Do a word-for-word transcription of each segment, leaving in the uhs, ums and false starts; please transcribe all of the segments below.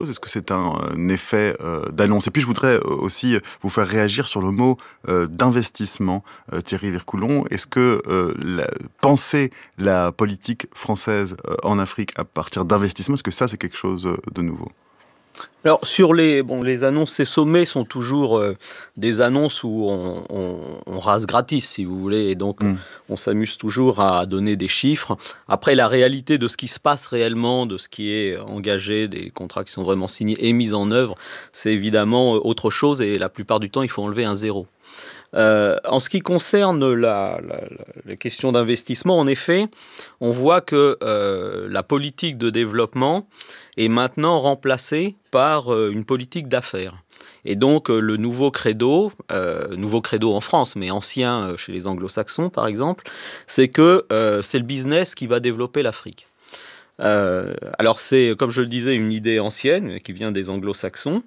Est-ce que c'est un, un effet euh, d'annonce? Et puis je voudrais aussi vous faire réagir sur le mot euh, d'investissement, euh, Thierry Vircoulon. Est-ce que euh, la, penser la politique française euh, en Afrique à partir d'investissement, est-ce que ça c'est quelque chose de nouveau? Alors sur les, bon, les annonces, ces sommets sont toujours euh, des annonces où on, on, on rase gratis, si vous voulez, et donc mmh. on s'amuse toujours à donner des chiffres. Après, la réalité de ce qui se passe réellement, de ce qui est engagé, des contrats qui sont vraiment signés et mis en œuvre, c'est évidemment autre chose, et la plupart du temps, il faut enlever un zéro. Euh, en ce qui concerne la, la, la, la question d'investissement, en effet, on voit que euh, la politique de développement est maintenant remplacée par euh, une politique d'affaires. Et donc euh, le nouveau credo, euh, nouveau credo en France, mais ancien euh, chez les anglo-saxons par exemple, c'est que euh, c'est le business qui va développer l'Afrique. Euh, alors c'est, comme je le disais, une idée ancienne qui vient des anglo-saxons.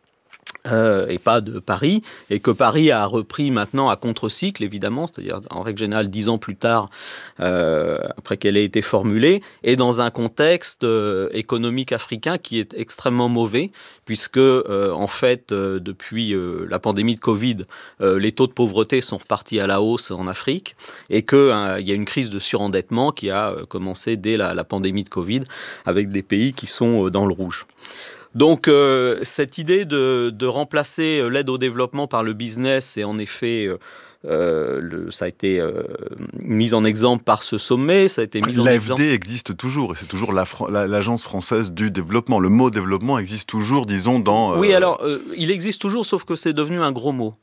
Euh, et pas de Paris, et que Paris a repris maintenant à contre-cycle, évidemment, c'est-à-dire en règle générale dix ans plus tard, euh, après qu'elle ait été formulée, et dans un contexte euh, économique africain qui est extrêmement mauvais, puisque euh, en fait, euh, depuis euh, la pandémie de Covid, euh, les taux de pauvreté sont repartis à la hausse en Afrique, et qu'il euh, y a une crise de surendettement qui a euh, commencé dès la, la pandémie de Covid, avec des pays qui sont euh, dans le rouge. Donc euh, cette idée de, de remplacer l'aide au développement par le business est en effet, euh, le, ça a été euh, mis en exemple par ce sommet, ça a été mis en exemple... L'A F D existe toujours, et c'est toujours la, la, l'Agence française du développement. Le mot développement existe toujours, disons, dans... Euh... Oui, alors, euh, il existe toujours, sauf que c'est devenu un gros mot.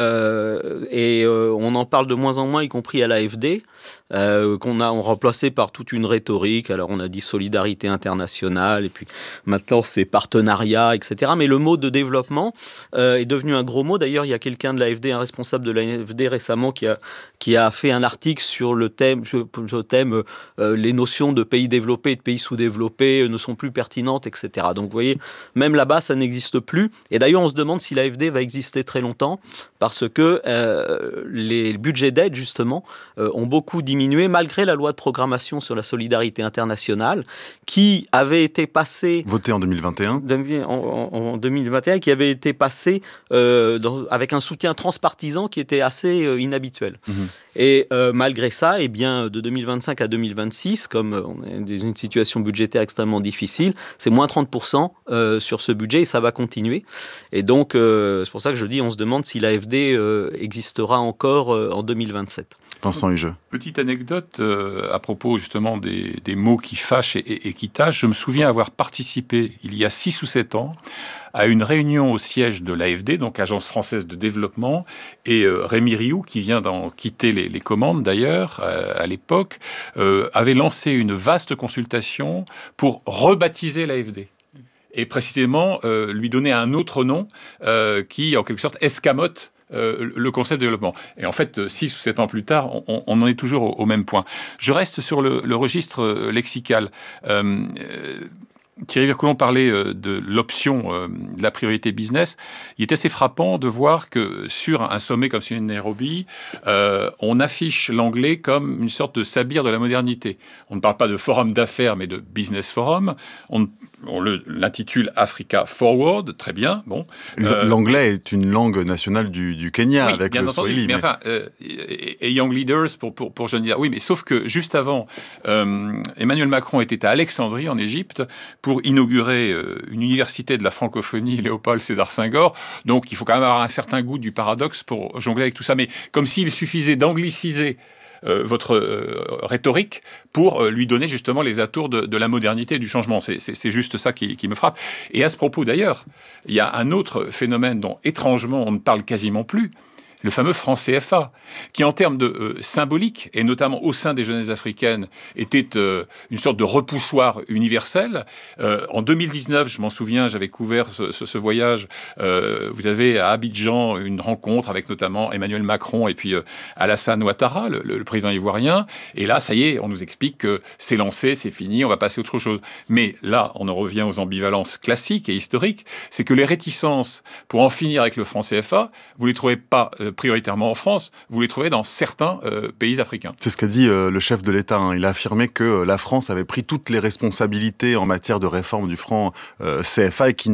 Euh, et euh, on en parle de moins en moins, y compris à l'A F D, euh, qu'on a on remplacé par toute une rhétorique. Alors on a dit solidarité internationale, et puis maintenant c'est partenariat, et cetera. Mais le mot de développement euh, est devenu un gros mot. D'ailleurs, il y a quelqu'un de l'A F D, un responsable de l'A F D récemment, qui a, qui a fait un article sur le thème, sur le thème euh, les notions de pays développés et de pays sous-développés ne sont plus pertinentes, et cetera. Donc vous voyez, même là-bas, ça n'existe plus. Et d'ailleurs, on se demande si l'A F D va exister très longtemps, parce que euh, les budgets d'aide, justement, euh, ont beaucoup diminué, malgré la loi de programmation sur la solidarité internationale, qui avait été passée... Votée en deux mille vingt et un En, en, en deux mille vingt et un, qui avait été passée euh, dans, avec un soutien transpartisan qui était assez euh, inhabituel. Mmh. Et euh, malgré ça, eh bien, de deux mille vingt-cinq à deux mille vingt-six, comme on est dans une situation budgétaire extrêmement difficile, c'est moins trente pour cent euh, sur ce budget, et ça va continuer. Et donc, euh, c'est pour ça que je dis, on se demande si l'A F D euh, existera encore euh, en deux mille vingt-sept. Vincent Hugeux. Petite anecdote euh, à propos justement des, des mots qui fâchent et, et, et qui tâchent. Je me souviens avoir participé il y a six ou sept ans à une réunion au siège de l'A F D, donc Agence française de développement, et euh, Rémi Rioux, qui vient d'en quitter les, les commandes d'ailleurs euh, à l'époque, euh, avait lancé une vaste consultation pour rebaptiser l'A F D. Et précisément euh, lui donner un autre nom euh, qui, en quelque sorte, escamote Euh, le concept de développement. Et en fait, six ou sept ans plus tard, on, on en est toujours au, au même point. Je reste sur le, le registre lexical. Euh, euh, Thierry Vircoulon parlait euh, de l'option euh, de la priorité business. Il est assez frappant de voir que sur un sommet comme celui de Nairobi, euh, on affiche l'anglais comme une sorte de sabir de la modernité. On ne parle pas de forum d'affaires, mais de business forum. On, on le, l'intitule Africa Forward, très bien. Bon. Euh, L'anglais est une langue nationale du, du Kenya, oui, avec bien le entendu, Swahili. Mais, mais... enfin, euh, et, et Young Leaders pour, pour, pour jeunes leaders. Oui, mais sauf que juste avant, euh, Emmanuel Macron était à Alexandrie, en Égypte, pour inaugurer euh, une université de la francophonie, Léopold Sédar Senghor. Donc, il faut quand même avoir un certain goût du paradoxe pour jongler avec tout ça. Mais comme s'il suffisait d'angliciser Euh, votre euh, rhétorique pour euh, lui donner justement les atours de, de la modernité et du changement. C'est, c'est, c'est juste ça qui, qui me frappe. Et à ce propos d'ailleurs, il y a un autre phénomène dont étrangement on ne parle quasiment plus, le fameux franc C F A, qui en termes de euh, symbolique, et notamment au sein des jeunesses africaines, était euh, une sorte de repoussoir universel. Euh, en deux mille dix-neuf, je m'en souviens, j'avais couvert ce, ce, ce voyage, euh, vous avez à Abidjan une rencontre avec notamment Emmanuel Macron et puis euh, Alassane Ouattara, le, le président ivoirien, et là, ça y est, on nous explique que c'est lancé, c'est fini, on va passer à autre chose. Mais là, on en revient aux ambivalences classiques et historiques, c'est que les réticences pour en finir avec le franc C F A, vous les trouvez pas euh, prioritairement en France, vous les trouvez dans certains euh, pays africains. C'est ce qu'a dit euh, le chef de l'État. Hein. Il a affirmé que euh, la France avait pris toutes les responsabilités en matière de réforme du franc euh, C F A et qu'il